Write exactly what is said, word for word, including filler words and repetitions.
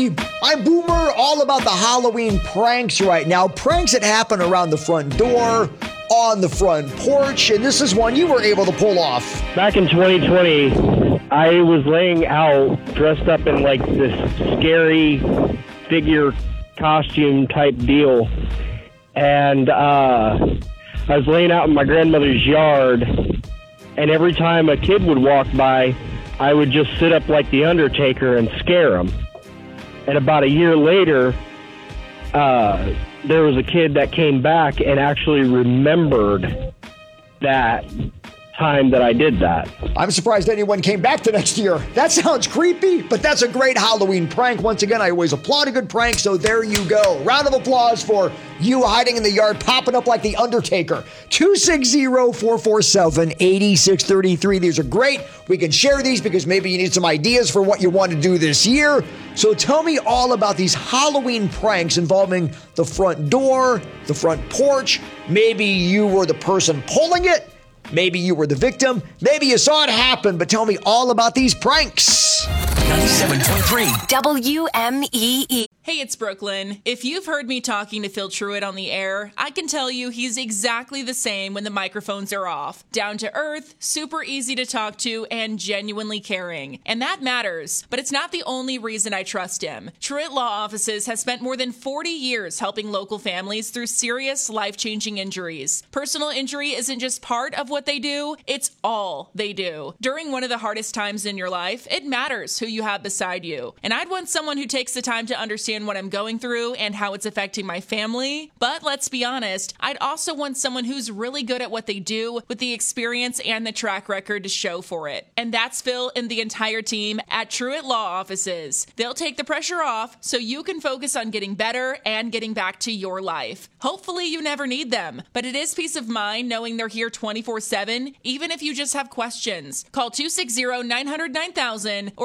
I'm Boomer, all about the Halloween pranks right now. Pranks that happen around the front door, on the front porch, and this is one you were able to pull off. Back in twenty twenty, I was laying out dressed up in like this scary figure costume type deal, and uh, I was laying out in my grandmother's yard, and every time a kid would walk by, I would just sit up like the Undertaker and scare them. And about a year later, uh, there was a kid that came back and actually remembered that time that I did that. I'm surprised anyone came back the next year. That sounds creepy, but that's a great Halloween prank. Once again, I always applaud a good prank, so there you go. Round of applause for you hiding in the yard, popping up like the Undertaker. two six zero, four four seven, eight six three three. These are great. We can share these because maybe you need some ideas for what you want to do this year. So tell me all about these Halloween pranks involving the front door, the front porch. Maybe you were the person pulling it. Maybe you were the victim. Maybe you saw it happen, but tell me all about these pranks. ninety-seven point three W M E E. Hey, it's Brooklyn. If you've heard me talking to Phil Truitt on the air, I can tell you he's exactly the same when the microphones are off. Down to earth, super easy to talk to, and genuinely caring. And that matters, but it's not the only reason I trust him. Truitt Law Offices has spent more than forty years helping local families through serious, life-changing injuries. Personal injury isn't just part of what they do, it's all they do. During one of the hardest times in your life, it matters who you have beside you. And I'd want someone who takes the time to understand what I'm going through and how it's affecting my family. But let's be honest, I'd also want someone who's really good at what they do with the experience and the track record to show for it. And that's Phil and the entire team at Truitt Law Offices. They'll take the pressure off so you can focus on getting better and getting back to your life. Hopefully you never need them, but it is peace of mind knowing they're here twenty-four seven, even if you just have questions. Call two six zero, nine hundred, nine thousand or